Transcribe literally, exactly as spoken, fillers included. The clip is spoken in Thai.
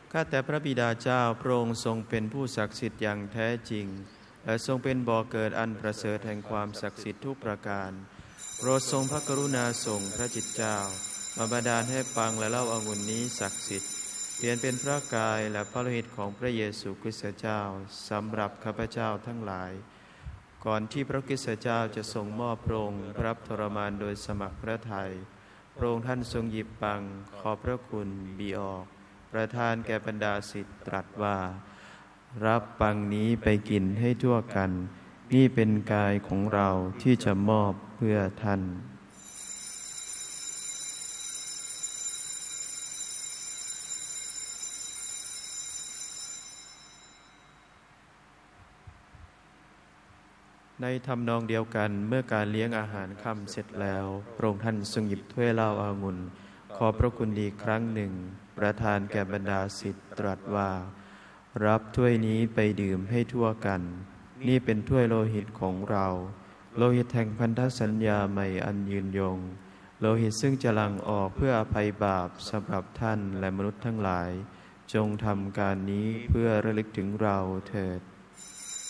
ข้าแต่พระบิดาเจ้าพระองค์ทรงเป็นผู้ศักดิ์สิทธิ์อย่างแท้จริงและทรงเป็นบ่อเกิดอันประเสริฐแห่งความศักดิ์สิทธิ์ทุกประการโปรดทรงพระกรุณาส่งพระจิตเจ้ามาบันดาลให้ปังและเล่าองุ่นนี้ศักดิ์สิทธิ์เปลี่ยนเป็นพระกายและพระโลหิตของพระเยซูคริสต์เจ้าสำหรับข้าพเจ้าทั้งหลายก่อนที่พระคริสต์เจ้าจะทรงมอบพระองค์รับทรมานโดยสมัครพระทัยพระองค์ท่านทรงหยิบปังขอบพระคุณบีออกประทานแก่บรรดาศิษย์ตรัสว่ารับปังนี้ไปกินให้ทั่วกันนี่เป็นกายของเราที่จะมอบเพื่อท่านในทำนองเดียวกันเมื่อการเลี้ยงอาหารค่ำเสร็จแล้วพระองค์ท่านทรงหยิบถ้วยเหล้าองุ่นขอบพระคุณอีกครั้งหนึ่งประทานแก่บรรดาศิษย์ตรัสว่ารับถ้วยนี้ไปดื่มให้ทั่วกันนี่เป็นถ้วยโลหิตของเราโลหิตแห่งพันธสัญญาใหม่อันยืนยงโลหิตซึ่งจะหลั่งออกเพื่ออภัยบาปสำหรับท่านและมนุษย์ทั้งหลายจงทำการนี้เพื่อระลึกถึงเราเถิด